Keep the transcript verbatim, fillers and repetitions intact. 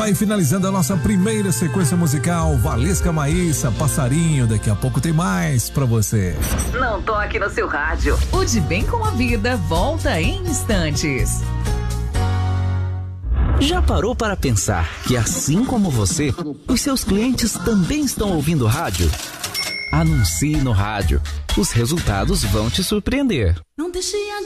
Vai finalizando a nossa primeira sequência musical, Valesca Maíssa, Passarinho. Daqui a pouco tem mais pra você. Não toque no seu rádio. O De Bem com a Vida volta em instantes. Já parou para pensar que, assim como você, os seus clientes também estão ouvindo rádio? Anuncie no rádio. Os resultados vão te surpreender. Não deixe a